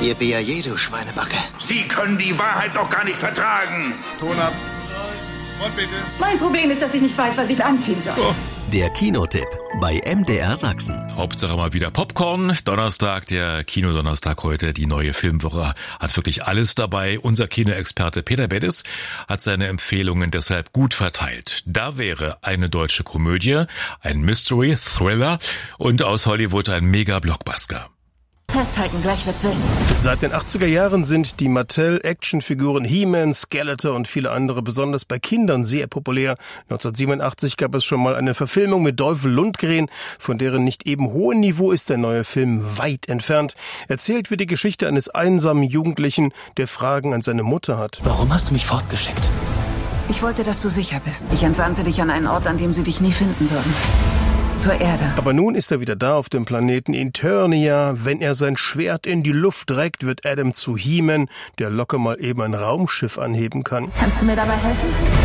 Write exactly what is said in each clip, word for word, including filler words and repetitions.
Yippie, du Schweinebacke. Sie können die Wahrheit doch gar nicht vertragen. Ton ab. Und bitte. Mein Problem ist, dass ich nicht weiß, was ich anziehen soll. Oh. Der Kinotipp bei M D R Sachsen. Hauptsache mal wieder Popcorn. Donnerstag, der Kinodonnerstag heute, die neue Filmwoche, hat wirklich alles dabei. Unser Kinoexperte Peter Beddes hat seine Empfehlungen deshalb gut verteilt. Da wäre eine deutsche Komödie, ein Mystery, Thriller und aus Hollywood ein Mega-Blockbuster. Festhalten, gleich wird's wild. Seit den achtziger Jahren sind die Mattel-Actionfiguren He-Man, Skeletor und viele andere besonders bei Kindern sehr populär. neunzehnhundertsiebenundachtzig gab es schon mal eine Verfilmung mit Dolph Lundgren, von deren nicht eben hohem Niveau ist der neue Film weit entfernt. Erzählt wird die Geschichte eines einsamen Jugendlichen, der Fragen an seine Mutter hat. Warum hast du mich fortgeschickt? Ich wollte, dass du sicher bist. Ich entsandte dich an einen Ort, an dem sie dich nie finden würden. Zur Erde. Aber nun ist er wieder da auf dem Planeten Eternia. Wenn er sein Schwert in die Luft reckt, wird Adam zu He-Man, der locker mal eben ein Raumschiff anheben kann. Kannst du mir dabei helfen?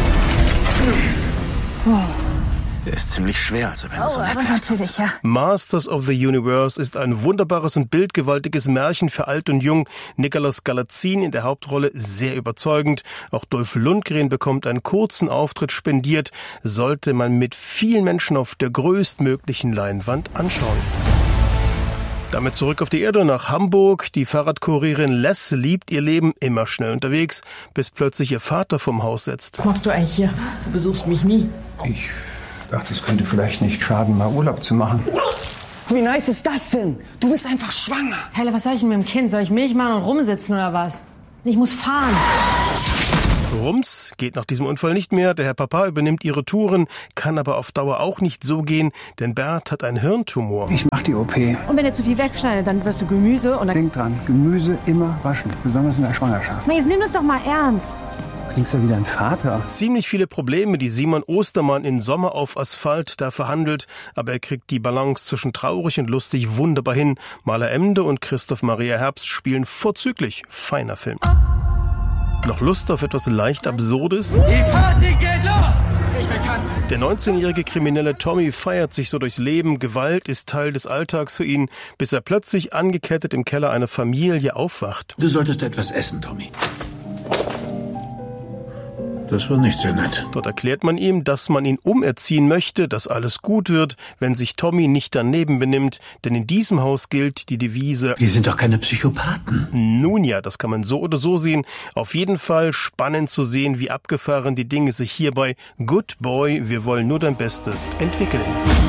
Wow. Der ist ziemlich schwer, also wenn Oh, du so nett aber wärst. natürlich, ja. Masters of the Universe ist ein wunderbares und bildgewaltiges Märchen für alt und jung. Nicolas Galatzin in der Hauptrolle sehr überzeugend. Auch Dolph Lundgren bekommt einen kurzen Auftritt spendiert. Sollte man mit vielen Menschen auf der größtmöglichen Leinwand anschauen. Damit zurück auf die Erde nach Hamburg. Die Fahrradkurierin Les liebt ihr Leben, immer schnell unterwegs, bis plötzlich ihr Vater vom Haus setzt. Was machst du eigentlich hier? Du besuchst mich nie. Ich dachte, es könnte vielleicht nicht schaden, mal Urlaub zu machen. Wie nice ist das denn? Du bist einfach schwanger. Tyler, was soll ich denn mit dem Kind? Soll ich Milch machen und rumsitzen oder was? Ich muss fahren. Rums geht nach diesem Unfall nicht mehr. Der Herr Papa übernimmt ihre Touren, kann aber auf Dauer auch nicht so gehen, denn Bert hat einen Hirntumor. Ich mach die O P. Und wenn er zu viel wegschneidet, dann wirst du Gemüse und dann... Denk dran, Gemüse immer waschen, besonders in der Schwangerschaft. Na, jetzt nimm das doch mal ernst. Klingst ja wie dein Vater. Ziemlich viele Probleme, die Simon Ostermann in Sommer auf Asphalt da verhandelt, aber er kriegt die Balance zwischen traurig und lustig wunderbar hin. Maler Emde und Christoph Maria Herbst spielen vorzüglich. Feiner Film. Noch Lust auf etwas leicht Absurdes? Die Party geht los! Ich will tanzen. Der neunzehnjährige Kriminelle Tommy feiert sich so durchs Leben. Gewalt ist Teil des Alltags für ihn, bis er plötzlich angekettet im Keller einer Familie aufwacht. Du solltest etwas essen, Tommy. Das war nicht sehr nett. Dort erklärt man ihm, dass man ihn umerziehen möchte, dass alles gut wird, wenn sich Tommy nicht daneben benimmt, denn in diesem Haus gilt die Devise: Wir sind doch keine Psychopathen. Nun ja, das kann man so oder so sehen. Auf jeden Fall spannend zu sehen, wie abgefahren die Dinge sich hierbei Good Boy, wir wollen nur dein Bestes entwickeln.